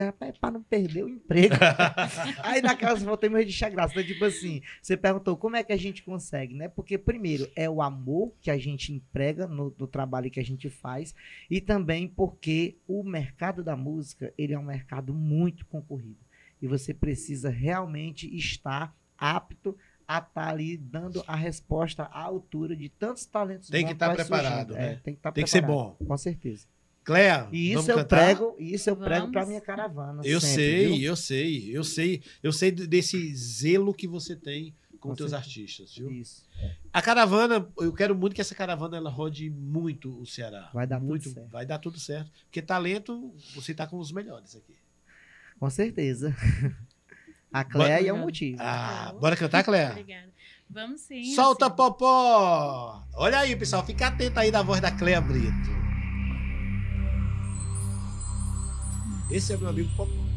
Rapaz, para não perder o emprego. Aí na casa voltei a deixar graça. Então, tipo assim, você perguntou como é que a gente consegue, né? Porque, primeiro, é o amor que a gente emprega no trabalho que a gente faz e também porque o mercado da música, ele é um mercado muito concorrido. E você precisa realmente estar apto a estar ali dando a resposta à altura de tantos talentos Tem que bons estar vai preparado, surgindo. né? Tem que estar Tem que ser preparado. bom. Com certeza. Cléa, E vamos isso eu cantar? prego, para minha caravana. Eu sempre, sei, viu? eu sei desse zelo que você tem com teus certeza. artistas, viu? Isso. A caravana, eu quero muito que essa caravana ela rode muito o Ceará. Vai dar muito, tudo certo. Vai dar tudo certo. Porque talento, você tá com os melhores aqui. Com certeza. A Cléia é o motivo. Bora cantar, Cléa? Obrigada. Vamos sim. Solta, assim. Popó! Olha aí, pessoal, fica atento aí na voz da Cléa Brito. Esse é meu amigo Popó.